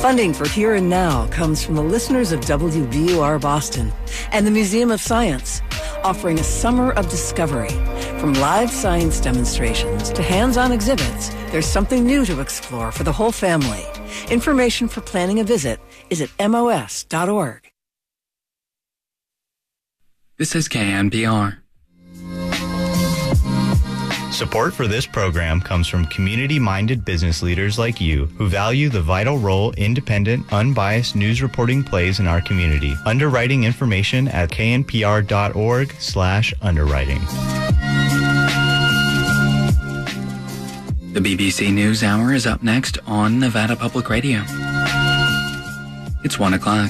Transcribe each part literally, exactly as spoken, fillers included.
Funding for Here and Now comes from the listeners of W B U R Boston and the Museum of Science, offering a summer of discovery. From live science demonstrations to hands-on exhibits, there's something new to explore for the whole family. Information for planning a visit is at M O S dot org. This is K N P R. Support for this program comes from community-minded business leaders like you who value the vital role independent, unbiased news reporting plays in our community. Underwriting information at K N P R dot org slash underwriting. The B B C News Hour is up next on Nevada Public Radio. It's one o'clock.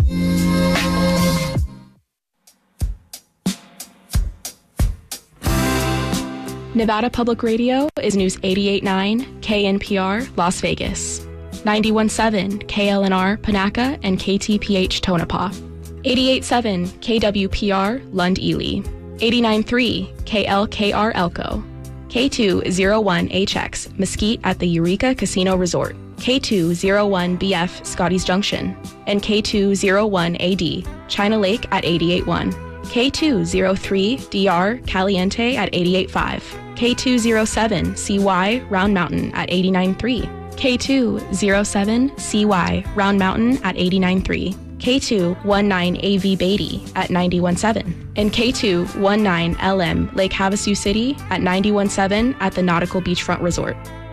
Nevada Public Radio is News eighty-eight point nine K N P R Las Vegas, ninety-one point seven K L N R Panaca and K T P H Tonopah, eighty-eight point seven K W P R Lund Ely, eighty-nine point three K L K R Elko, K two oh one H X Mesquite at the Eureka Casino Resort, K two oh one B F Scotty's Junction, and K two oh one A D China Lake at eighty-eight point one, K two oh three D R Caliente at eighty-eight point five, K two oh seven C Y Round Mountain at eighty-nine point three, K two oh seven C Y Round Mountain at eighty-nine point three, K two nineteen A V Beatty at ninety-one point seven, and K two nineteen L M Lake Havasu City at ninety-one point seven at the Nautical Beachfront Resort.